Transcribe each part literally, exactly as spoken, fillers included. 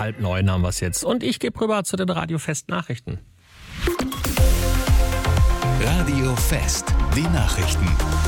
halb neun haben wir es jetzt. Und ich gebe rüber zu den Radio-Fest Nachrichten. Radio Fest, die Nachrichten.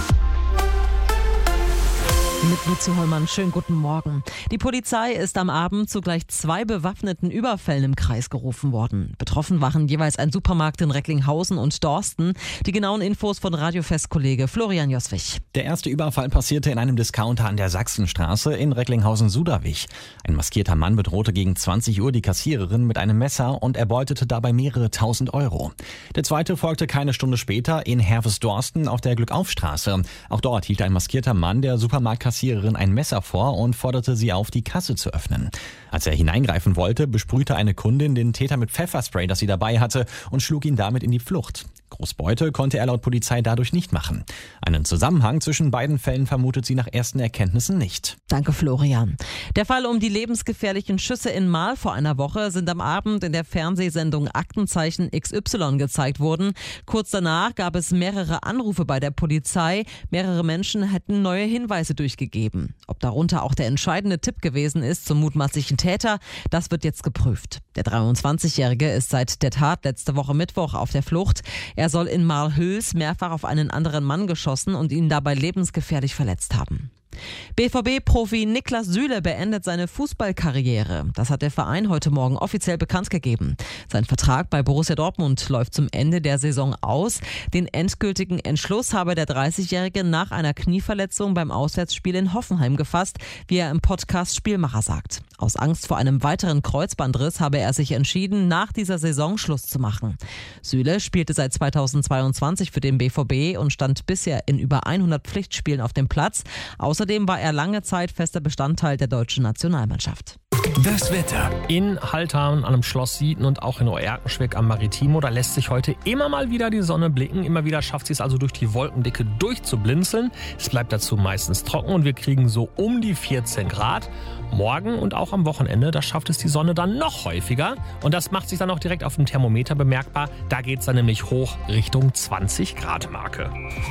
Mit Luzi Hollmann, schönen guten Morgen. Die Polizei ist am Abend zu gleich zwei bewaffneten Überfällen im Kreis gerufen worden. Betroffen waren jeweils ein Supermarkt in Recklinghausen und Dorsten. Die genauen Infos von Radio-Fest-Kollege Florian Joswig. Der erste Überfall passierte in einem Discounter an der Sachsenstraße in Recklinghausen-Suderwich. Ein maskierter Mann bedrohte gegen zwanzig Uhr die Kassiererin mit einem Messer und erbeutete dabei mehrere tausend Euro. Der zweite folgte keine Stunde später in Herves-Dorsten auf der Glückaufstraße. Auch dort hielt ein maskierter Mann der Supermarktkassiererin ein Messer vor und forderte sie auf, die Kasse zu öffnen. Als er hineingreifen wollte, besprühte eine Kundin den Täter mit Pfefferspray, das sie dabei hatte, und schlug ihn damit in die Flucht. Großbeute konnte er laut Polizei dadurch nicht machen. Einen Zusammenhang zwischen beiden Fällen vermutet sie nach ersten Erkenntnissen nicht. Danke, Florian. Der Fall um die lebensgefährlichen Schüsse in Marl vor einer Woche sind am Abend in der Fernsehsendung Aktenzeichen X Y gezeigt worden. Kurz danach gab es mehrere Anrufe bei der Polizei. Mehrere Menschen hätten neue Hinweise durchgegeben. Ob darunter auch der entscheidende Tipp gewesen ist zum mutmaßlichen Täter, das wird jetzt geprüft. Der dreiundzwanzigjährige ist seit der Tat letzte Woche Mittwoch auf der Flucht. Er soll in Marl-Hüls mehrfach auf einen anderen Mann geschossen und ihn dabei lebensgefährlich verletzt haben. B V B-Profi Niklas Süle beendet seine Fußballkarriere. Das hat der Verein heute Morgen offiziell bekannt gegeben. Sein Vertrag bei Borussia Dortmund läuft zum Ende der Saison aus. Den endgültigen Entschluss habe der dreißigjährige nach einer Knieverletzung beim Auswärtsspiel in Hoffenheim gefasst, wie er im Podcast Spielmacher sagt. Aus Angst vor einem weiteren Kreuzbandriss habe er sich entschieden, nach dieser Saison Schluss zu machen. Süle spielte seit zweitausendzweiundzwanzig für den B V B und stand bisher in über hundert Pflichtspielen auf dem Platz. Außerdem war er lange Zeit fester Bestandteil der deutschen Nationalmannschaft. Das Wetter. In Haltern, an einem Schloss Sieten und auch in Oerkenschwick am Maritimo, da lässt sich heute immer mal wieder die Sonne blicken. Immer wieder schafft sie es also durch die Wolkendicke durchzublinzeln. Es bleibt dazu meistens trocken und wir kriegen so um die vierzehn Grad. Morgen und auch am Wochenende, da schafft es die Sonne dann noch häufiger. Und das macht sich dann auch direkt auf dem Thermometer bemerkbar. Da geht es dann nämlich hoch Richtung zwanzig Grad Marke.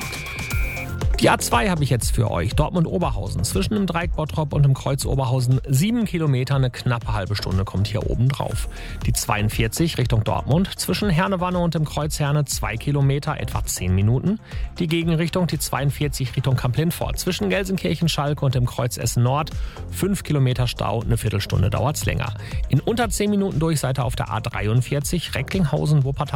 Die A zwei habe ich jetzt für euch. Dortmund-Oberhausen. Zwischen dem Dreieck Bottrop und dem Kreuz Oberhausen sieben Kilometer, eine knappe halbe Stunde kommt hier oben drauf. Die zweiundvierzig Richtung Dortmund. Zwischen Hernewanne und dem Kreuz Herne zwei Kilometer, etwa zehn Minuten. Die Gegenrichtung, die zweiundvierzig Richtung Kamp-Lindfort. Zwischen Gelsenkirchen-Schalke und dem Kreuz Essen Nord fünf Kilometer Stau, eine Viertelstunde dauert es länger. In unter zehn Minuten Durchseite auf der A dreiundvierzig Recklinghausen-Wuppertal.